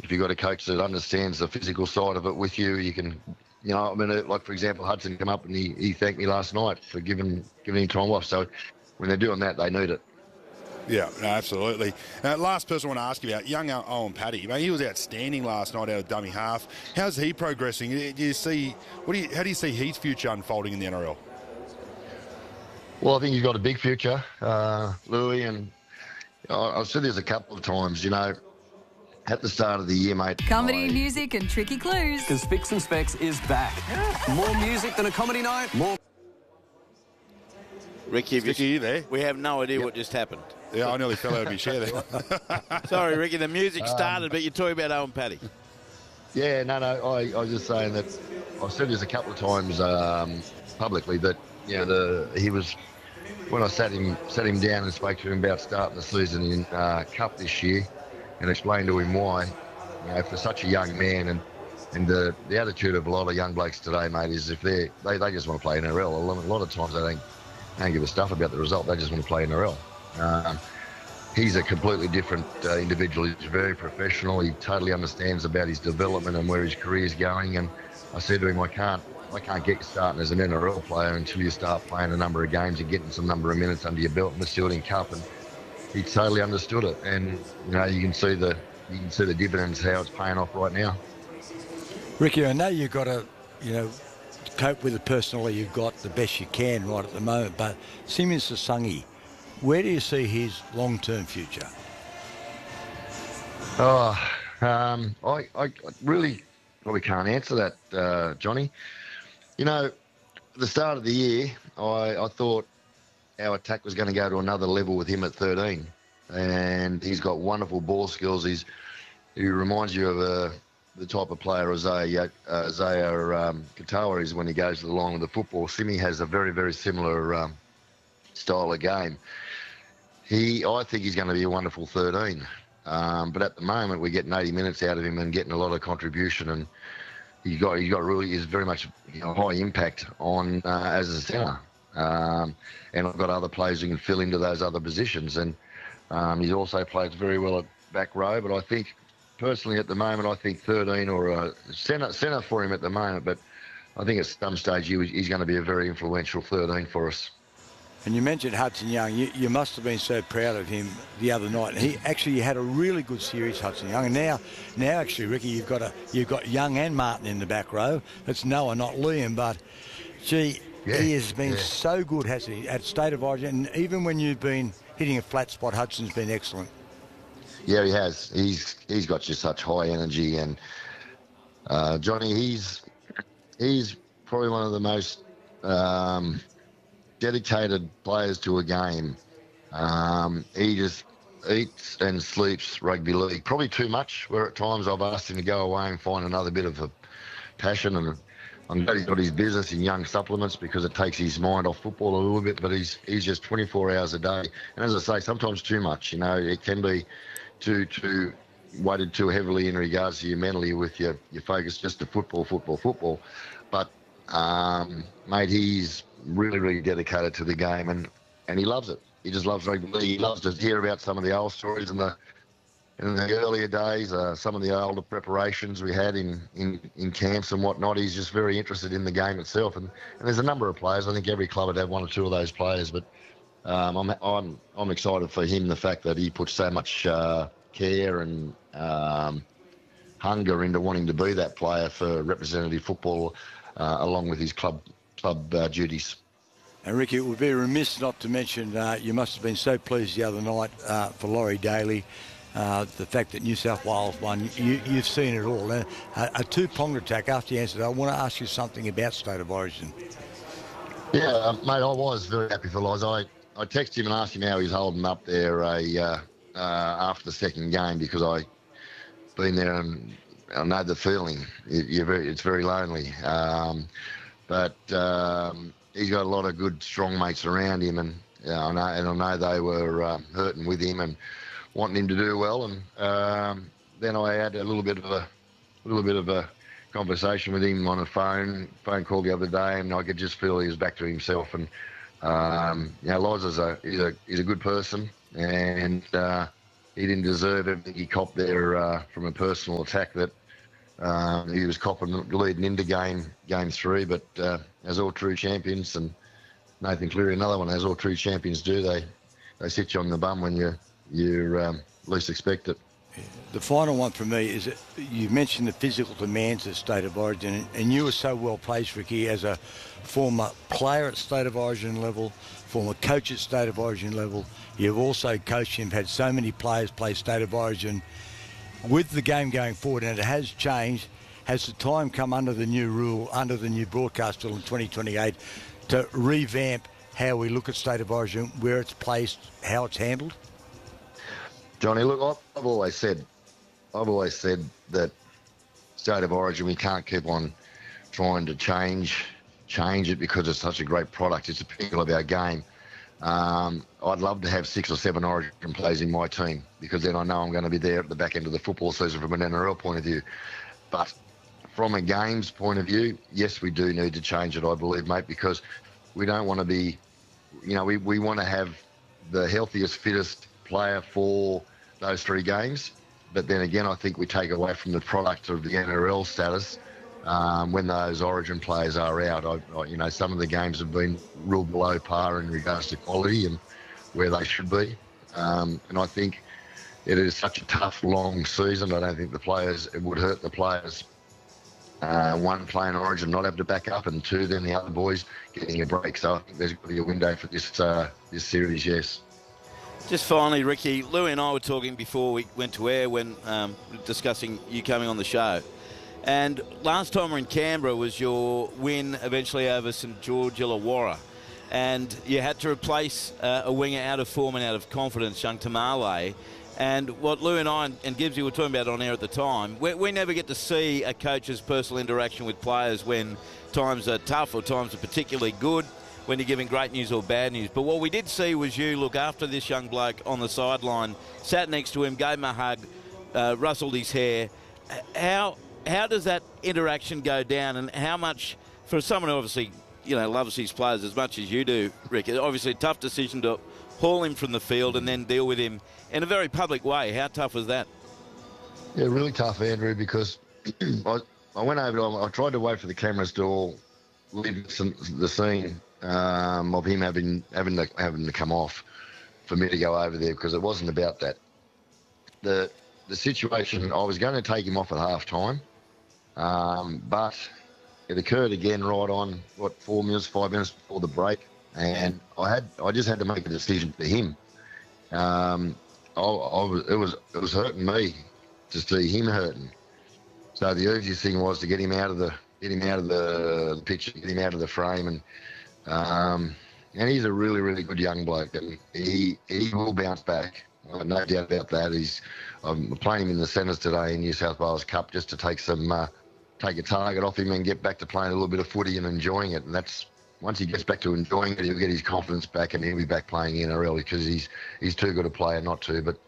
if you've got a coach that understands the physical side of it with you, you can, I mean, like, for example, Hudson came up and he thanked me last night for giving him time off. So when they're doing that, they need it. Yeah, no, absolutely. Last person I want to ask you about, young Owen Paddy. Mate, he was outstanding last night out of dummy half. How's he progressing? How do you see his future unfolding in the NRL? Well, I think he's got a big future, Louis, and I've said this a couple of times, at the start of the year, mate. Comedy, music and tricky clues. Because Fix and Specs is back. More music than a comedy night, more... Ricky, there? We have no idea what just happened. Yeah, I nearly fell out of my chair there. Sorry, Ricky, the music started, but you're talking about Owen Paddy. Yeah, no, I was just saying that I've said this a couple of times publicly that, he was, when I sat him down and spoke to him about starting the season in Cup this year and explained to him why, for such a young man and the attitude of a lot of young blokes today, mate, is if they just want to play NRL. A lot of times they don't give a stuff about the result. They just want to play NRL. He's a completely different individual. He's very professional. He totally understands about his development and where his career is going. And I said to him, I can't get you starting as an NRL player until you start playing a number of games and getting some number of minutes under your belt in the Stewarding Cup. And he totally understood it. And you can see the dividends, how it's paying off right now. Ricky, I know you've got to cope with the personality you've got the best you can right at the moment, but Simeon Sasungi, where do you see his long-term future? I really probably can't answer that, Johnny. At the start of the year, I thought our attack was going to go to another level with him at 13, and he's got wonderful ball skills. He reminds you of the type of player Isaiah Katoa is when he goes along with the football. Simi has a very, very similar style of game. I think he's going to be a wonderful 13. But at the moment, we're getting 80 minutes out of him and getting a lot of contribution, and he's very much high impact on as a centre. And I've got other players who can fill into those other positions, and he also plays very well at back row. But I think, personally, at the moment, I think 13 or a centre for him at the moment. But I think at some stage he's going to be a very influential 13 for us. And you mentioned Hudson Young. You must have been so proud of him the other night. And he actually had a really good series, Hudson Young. And now actually, Ricky, you've got Young and Martin in the back row. It's Noah, not Liam, but gee, he has been so good, hasn't he, at State of Origin. And even when you've been hitting a flat spot, Hudson's been excellent. Yeah, he has. He's got just such high energy, and Johnny, he's probably one of the most dedicated players to a game. He just eats and sleeps rugby league, probably too much, where at times I've asked him to go away and find another bit of a passion, and I'm glad he's got his business in Young Supplements because it takes his mind off football a little bit, but he's just 24 hours a day. And as I say, sometimes too much, it can be too weighted too heavily in regards to you mentally with your focus just to football. But, mate, he's really, really dedicated to the game, and he loves it. He just loves rugby league. He loves to hear about some of the old stories in the earlier days, some of the older preparations we had in camps and whatnot. He's just very interested in the game itself, and there's a number of players. I think every club would have one or two of those players, but I'm excited for him, the fact that he puts so much care and hunger into wanting to be that player for representative football, along with his club duties. And Ricky, it would be remiss not to mention you must have been so pleased the other night for Laurie Daly, the fact that New South Wales won. You've seen it all. A two-pronged attack. After you answered, I want to ask you something about State of Origin. Yeah, mate, I was very happy for Loz. I texted him and asked him how he's holding up there after the second game, because I've been there and I know the feeling. It's very lonely. But he's got a lot of good, strong mates around him, and I know they were hurting with him and wanting him to do well. And then I had a little bit of a conversation with him on a phone call the other day, and I could just feel he was back to himself. And Loz is a good person, and he didn't deserve everything he copped there from a personal attack that he was copping leading into game 3. But as all true champions, and Nathan Cleary, another one, as all true champions do, they sit you on the bum when you least expect it. The final one for me is that you mentioned the physical demands at State of Origin, and you were so well placed, Ricky, as a former player at State of Origin level, former coach at State of Origin level. You've also coached and had so many players play State of Origin. With the game going forward, and it has changed, has the time come under the new rule, under the new broadcast rule in 2028, to revamp how we look at State of Origin, where it's placed, how it's handled? Johnny, look, I've always said that State of Origin, we can't keep on trying to change it because it's such a great product. It's a pinnacle of our game. I'd love to have 6 or 7 Origin players in my team, because then I know I'm going to be there at the back end of the football season from an NRL point of view. But from a games point of view, yes, we do need to change it, I believe, mate, because we don't want to be, we want to have the healthiest, fittest player for those 3 games. But then again, I think we take away from the product of the NRL status when those Origin players are out. Some of the games have been real below par in regards to quality and where they should be. And I think it is such a tough, long season. I don't think it would hurt the players. 1, playing Origin, not having to back up, and 2, then the other boys getting a break. So I think there's going to be a window for this series, yes. Just finally, Ricky, Louie and I were talking before we went to air when discussing you coming on the show. And last time we're in Canberra was your win eventually over St George Illawarra. And you had to replace a winger out of form and out of confidence, young Tamale. And what Lou and I and Gibbsy were talking about on air at the time, we never get to see a coach's personal interaction with players when times are tough or times are particularly good, when you're giving great news or bad news. But what we did see was you look after this young bloke on the sideline, sat next to him, gave him a hug, rustled his hair. How does that interaction go down, and how much, for someone who obviously loves his players as much as you do, Rick, obviously a tough decision to haul him from the field and then deal with him in a very public way. How tough was that? Yeah, really tough, Andrew, because I went over, I tried to wait for the cameras to all leave the scene of him having to come off for me to go over there, because it wasn't about that. The situation, I was going to take him off at half time, but it occurred again right on 5 minutes before the break, and I just had to make a decision for him. It was hurting me to see him hurting, so the easiest thing was to get him out of the pitch, get him out of the frame, and he's a really, really good young bloke, and he will bounce back. I've no doubt about that. I'm playing him in the centres today in New South Wales Cup just to take a target off him and get back to playing a little bit of footy and enjoying it. And that's, once he gets back to enjoying it, he'll get his confidence back and he'll be back playing NRL, because he's too good a player not to. But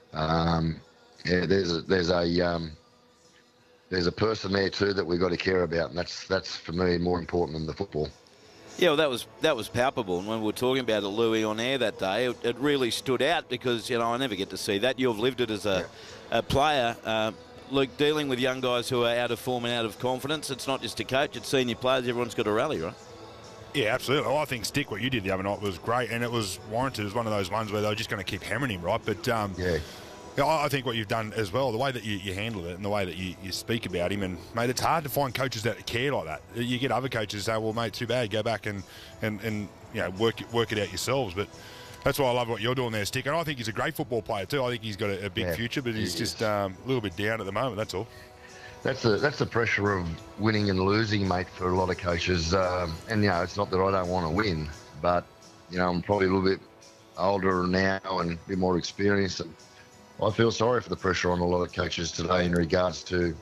there's a person there too that we've got to care about, and that's for me more important than the football. Yeah, well, that was palpable. And when we were talking about it, Louis, on air that day, it really stood out, because I never get to see that. You've lived it as a player, Luke, dealing with young guys who are out of form and out of confidence. It's not just a coach; it's senior players. Everyone's got to rally, right? Yeah, absolutely. Well, I think, Stick, what you did the other night was great, and it was warranted. It was one of those ones where they were just going to keep hammering him, right? But I think what you've done as well, the way that you handle it and the way that you speak about him, and, mate, it's hard to find coaches that care like that. You get other coaches say, well, mate, too bad, go back and work it out yourselves. But that's why I love what you're doing there, Stick. And I think he's a great football player too. I think he's got a big future, but he's just a little bit down at the moment, that's all. That's the pressure of winning and losing, mate, for a lot of coaches. And, it's not that I don't want to win, but, I'm probably a little bit older now and a bit more experienced, and I feel sorry for the pressure on a lot of coaches today in regards to,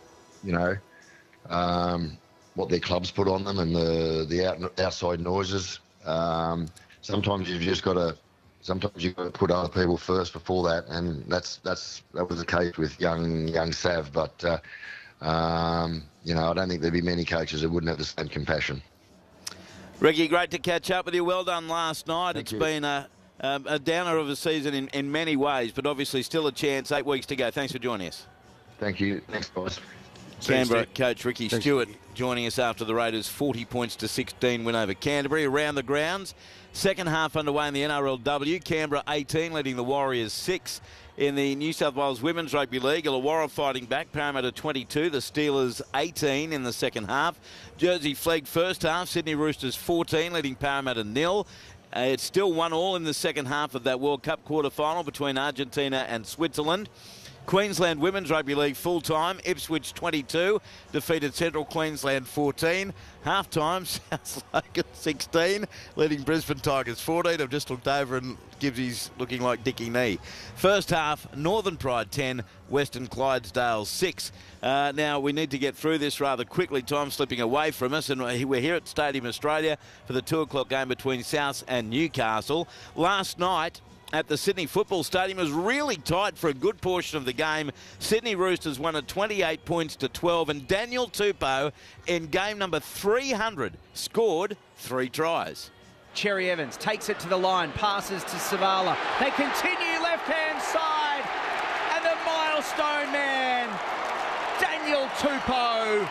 what their clubs put on them and the outside noises. Sometimes you've got to put other people first before that, and that was the case with young Sav. But I don't think there'd be many coaches that wouldn't have the same compassion. Ricky, great to catch up with you. Well done last night. Thank you. Been a a downer of a season in many ways, but obviously still a chance. 8 weeks to go. Thanks for joining us. Thank you. Thanks, guys. Canberra coach Ricky Stewart joining us after the Raiders' 40 points to 16 win over Canterbury. Around the grounds, second half underway in the NRLW. Canberra 18, leading the Warriors 6. In the New South Wales Women's Rugby League, Illawarra fighting back. Parramatta 22, the Steelers 18 in the second half. Jersey Flegg first half, Sydney Roosters 14, leading Parramatta 0. It's still 1-1 in the second half of that World Cup quarter-final between Argentina and Switzerland. Queensland Women's Rugby League full-time, Ipswich 22, defeated Central Queensland 14. Half-time, South Logan 16, leading Brisbane Tigers 14. I've just looked over and Gibbsy's looking like Dickie Knee. First half, Northern Pride 10, Western Clydesdale 6. Now, we need to get through this rather quickly. Time slipping away from us, and we're here at Stadium Australia for the 2 o'clock game between South and Newcastle. Last night, at the Sydney Football Stadium, it was really tight for a good portion of the game. Sydney Roosters won at 28 points to 12, and Daniel Tupou, in game number 300, scored 3 tries. Cherry Evans takes it to the line, passes to Savala. They continue left-hand side, and the milestone man, Daniel Tupou,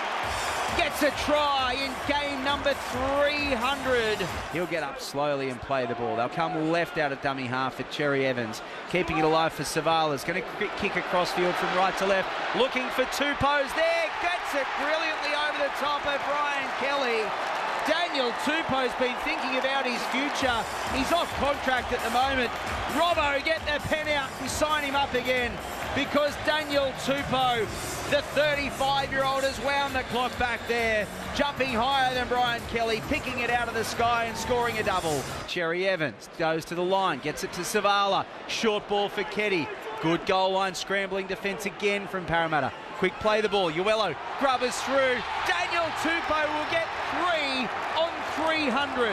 gets a try in game number 300. He'll get up slowly and play the ball. They'll come left out of dummy half for Cherry Evans. Keeping it alive for Savala's going to kick across field from right to left. Looking for Tupou's there. Gets it brilliantly over the top of Brian Kelly. Daniel Tupou's been thinking about his future. He's off contract at the moment. Robbo, get the pen out and sign him up again, because Daniel Tupou, the 35-year-old, has wound the clock back there, jumping higher than Brian Kelly, picking it out of the sky and scoring a double. Cherry Evans goes to the line, gets it to Savala. Short ball for Keddy. Good goal line scrambling defence again from Parramatta. Quick play the ball. Uello grubbers through. Daniel Tupou will get 3 on 300.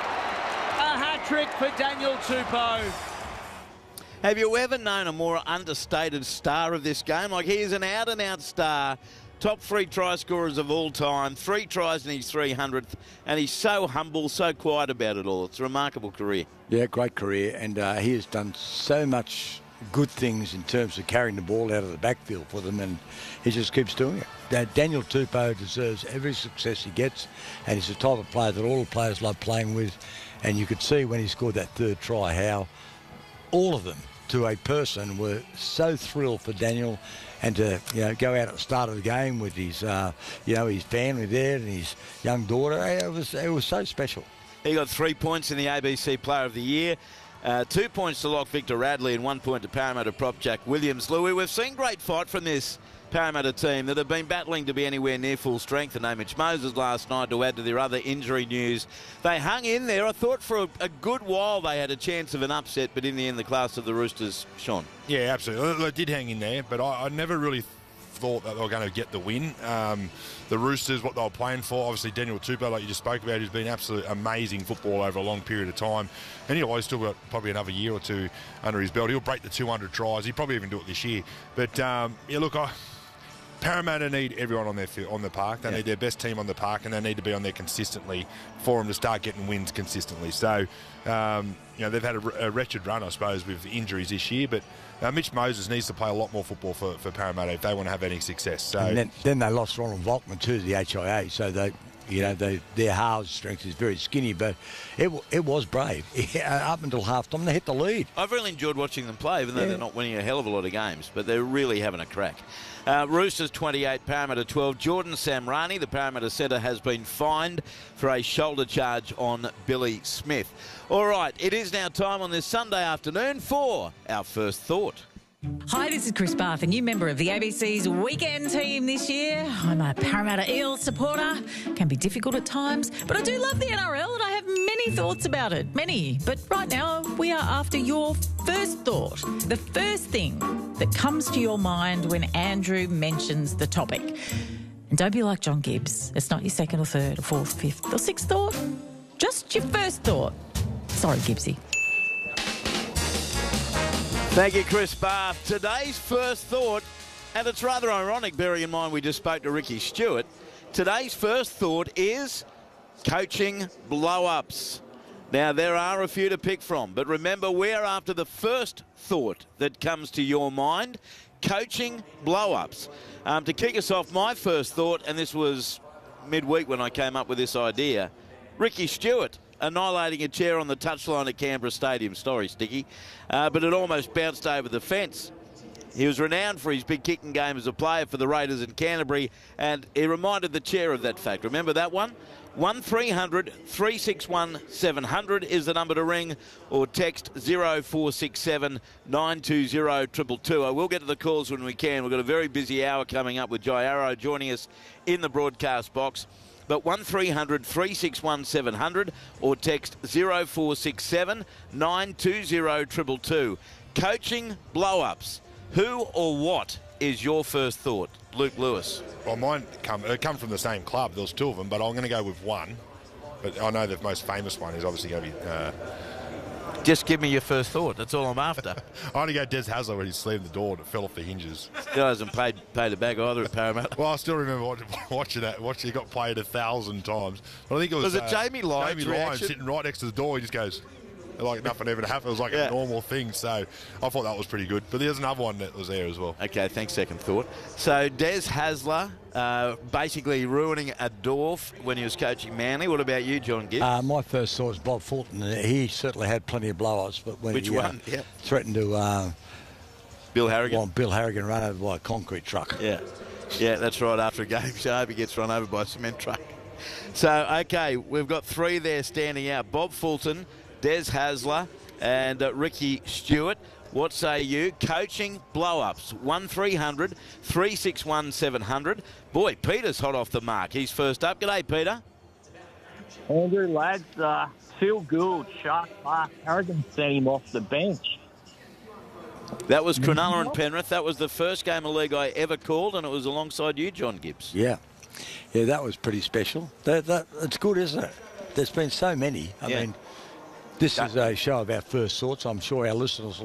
A hat-trick for Daniel Tupou. Have you ever known a more understated star of this game? Like, he is an out-and-out star. Top 3 try scorers of all time. 3 tries in his 300th. And he's so humble, so quiet about it all. It's a remarkable career. Yeah, great career. And he has done so much good things in terms of carrying the ball out of the backfield for them, and he just keeps doing it. Daniel Tupou deserves every success he gets, and he's the type of player that all the players love playing with. And you could see when he scored that 3rd try how all of them, to a person, were so thrilled for Daniel, and to go out at the start of the game with his his family there and his young daughter. It was so special. He got 3 points in the ABC Player of the Year. 2 points to lock Victor Radley and 1 point to Parramatta prop Jack Williams. Louis, we've seen great fight from this Parramatta team that have been battling to be anywhere near full strength. And Mitch Moses last night, to add to their other injury news. They hung in there. I thought for a good while they had a chance of an upset, but in the end the class of the Roosters shone. Yeah, absolutely. They did hang in there, but I never really thought that they were going to get the win. The Roosters, what they were playing for, obviously Daniel Tupou, like you just spoke about, has been absolutely amazing football over a long period of time, and he's still got probably another year or two under his belt. He'll break the 200 tries. He'll probably even do it this year. But Parramatta need everyone on the park. They need their best team on the park, and they need to be on there consistently for them to start getting wins consistently. So, they've had a wretched run, I suppose, with injuries this year, but Mitch Moses needs to play a lot more football for Parramatta if they want to have any success. So, and then they lost Ronald Volkman too to the HIA, so their halves strength is very skinny, but it was brave. Up until half-time, they hit the lead. I've really enjoyed watching them play, even though they're not winning a hell of a lot of games, but they're really having a crack. Roosters 28, Parramatta 12. Jordan Samrani, the Parramatta centre, has been fined for a shoulder charge on Billy Smith. All right, it is now time on this Sunday afternoon for our first thought. Hi, this is Chris Bath, a new member of the ABC's weekend team this year. I'm a Parramatta Eels supporter. Can be difficult at times, but I do love the NRL and I have many thoughts about it. Many. But right now, we are after your first thought. The first thing that comes to your mind when Andrew mentions the topic. And don't be like John Gibbs. It's not your second or third or fourth, fifth or sixth thought. Just your first thought. Sorry, Gibbsy. Thank you, Chris Bath. Today's first thought, and it's rather ironic, bearing in mind we just spoke to Ricky Stewart. Today's first thought is coaching blow-ups. Now, there are a few to pick from, but remember, we're after the first thought that comes to your mind, coaching blow-ups. To kick us off, my first thought, and this was midweek when I came up with this idea, Ricky Stewart annihilating a chair on the touchline at Canberra Stadium. Sorry, Sticky. But it almost bounced over the fence. He was renowned for his big kicking game as a player for the Raiders in Canterbury, and he reminded the chair of that fact. Remember that one? 1300 361 700 is the number to ring, or text 0467 920 222. I will get to the calls when we can. We've got a very busy hour coming up with Jai Arrow joining us in the broadcast box. But 1300 361 700 or text 0467 920 222. Coaching blow-ups. Who or what is your first thought? Luke Lewis. Well, mine come from the same club. There was two of them, but I'm going to go with one. But I know the most famous one is obviously going to be... Just give me your first thought. That's all I'm after. I want to go Des Hasler when he slammed the door and it fell off the hinges. Still hasn't paid it back either at Parramatta. Well, I still remember watching that. It got played 1,000 times. But I think it was... Was it Jamie Lyons' reaction? Sitting right next to the door. He just goes... Like nothing ever happened. It was like a normal thing. So I thought that was pretty good. But there's another one that was there as well. Okay, thanks, second thought. So Des Hasler basically ruining a door when he was coaching Manly. What about you, John Gibbs? My first thought was Bob Fulton. He certainly had plenty of blow-ups, but when Which he one? threatened to Bill Harrigan. want Bill Harrigan run over by a concrete truck. Yeah, that's right. After a game show, he gets run over by a cement truck. So, okay, we've got three there standing out. Bob Fulton, Des Hasler and Ricky Stewart. What say you? Coaching blow-ups. 1300 361 700. Boy, Peter's hot off the mark. He's first up. G'day, Peter. Andrew, lads, Phil Gould, Shark Park, Harrigan sent him off the bench. That was Cronulla and Penrith. That was the first game of league I ever called, and it was alongside you, John Gibbs. Yeah, that was pretty special. It's good, isn't it? There's been so many. I mean, this is a show of our first thoughts. I'm sure our listeners